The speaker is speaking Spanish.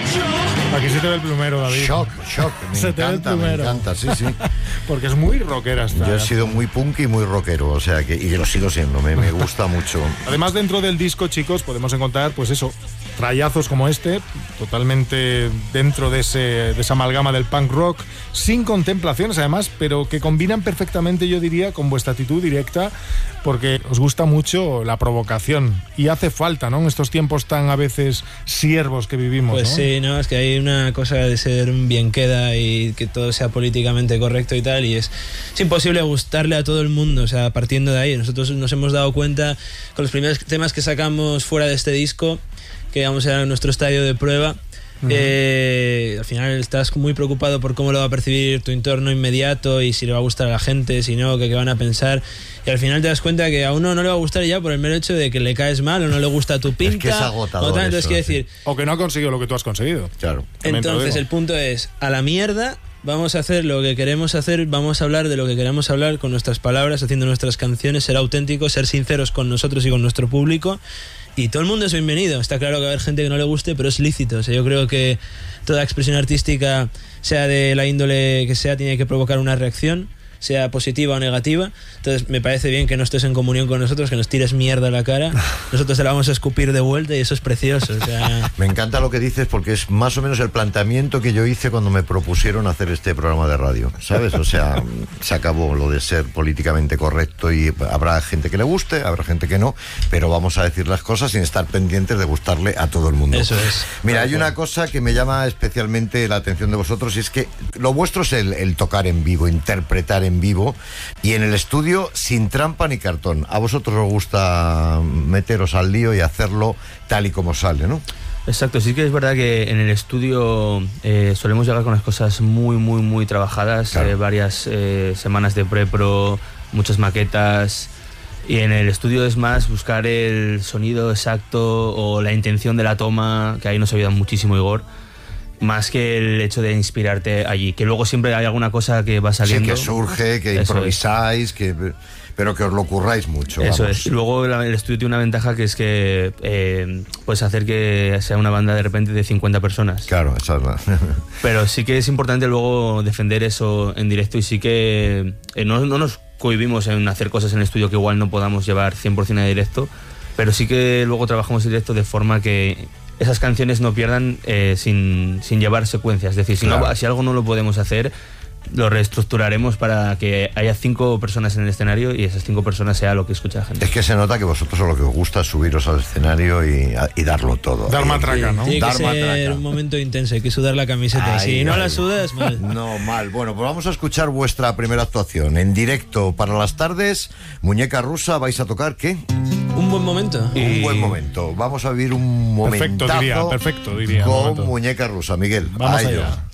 Aquí se te ve el plumero, David. Shock, Se te ve el plumero. me encanta, sí. Porque es muy rockera esta. Yo he sido muy punk y muy rockero, o sea que, y lo sigo siendo, me gusta mucho. Además, dentro del disco, chicos, podemos encontrar, pues eso, trallazos como este, totalmente dentro de esa amalgama del punk rock, sin contemplaciones además, pero que combinan perfectamente, yo diría, con vuestra actitud directa, porque os gusta mucho la provocación y hace falta, ¿no?, en estos tiempos tan a veces siervos que vivimos. Pues ¿no? sí, no, es que hay una cosa de ser un bien queda y que todo sea políticamente correcto y tal, y es imposible gustarle a todo el mundo, o sea, partiendo de ahí. Nosotros nos hemos dado cuenta con los primeros temas que sacamos fuera de este disco, que vamos a nuestro estadio de prueba. Al final estás muy preocupado por cómo lo va a percibir tu entorno inmediato y si le va a gustar a la gente, si no, qué van a pensar, y al final te das cuenta que a uno no le va a gustar ya por el mero hecho de que le caes mal o no le gusta tu pinta. Es que es agotador. Entonces, quiero decir, o que no ha conseguido lo que tú has conseguido. Claro. Entonces el punto es, a la mierda, vamos a hacer lo que queremos hacer, vamos a hablar de lo que queramos hablar con nuestras palabras, haciendo nuestras canciones, ser auténticos, ser sinceros con nosotros y con nuestro público. Y todo el mundo es bienvenido. Está claro que va a haber gente que no le guste, pero es lícito. O sea, yo creo que toda expresión artística, sea de la índole que sea, tiene que provocar una reacción, sea positiva o negativa. Entonces me parece bien que no estés en comunión con nosotros, que nos tires mierda a la cara. Nosotros te la vamos a escupir de vuelta y eso es precioso. O sea... Me encanta lo que dices porque es más o menos el planteamiento que yo hice cuando me propusieron hacer este programa de radio, ¿sabes? O sea, se acabó lo de ser políticamente correcto y habrá gente que le guste, habrá gente que no, pero vamos a decir las cosas sin estar pendientes de gustarle a todo el mundo. Eso es. Mira, hay una cosa que me llama especialmente la atención de vosotros y es que lo vuestro es el tocar en vivo, interpretar en vivo y en el estudio sin trampa ni cartón. A vosotros os gusta meteros al lío y hacerlo tal y como sale, ¿no? Exacto, sí que es verdad que en el estudio solemos llegar con las cosas muy trabajadas, claro. Varias semanas de prepro, muchas maquetas, y en el estudio es más buscar el sonido exacto o la intención de la toma, que ahí nos ayuda muchísimo Igor, más que el hecho de inspirarte allí, que luego siempre hay alguna cosa que va saliendo. Sí, que surge, que improvisáis, pero que os lo curráis mucho. Eso vamos. es. Luego el estudio tiene una ventaja que es que puedes hacer que sea una banda de repente de 50 personas. Claro, esa es la... Pero sí que es importante luego defender eso en directo y sí que no nos cohibimos en hacer cosas en el estudio que igual no podamos llevar 100% a directo, pero sí que luego trabajamos en directo de forma que esas canciones no pierdan sin llevar secuencias. Es decir, si algo no lo podemos hacer, lo reestructuraremos para que haya 5 personas en el escenario y esas 5 personas sea lo que escucha la gente. Es que se nota que vosotros lo que os gusta es subiros al escenario y darlo todo. Dar matraca, ¿no? Tiene Dar que ser matraca. un momento intenso, hay que sudar la camiseta. Si no la sudas, mal. No, mal. Bueno, pues vamos a escuchar vuestra primera actuación. En directo para las tardes, Muñeca Rusa, vais a tocar, ¿qué? Un buen momento. Un buen momento. Vamos a vivir un momentazo Perfecto, diría. con momento. Muñeca Rusa. Miguel, Vamos a ello. allá.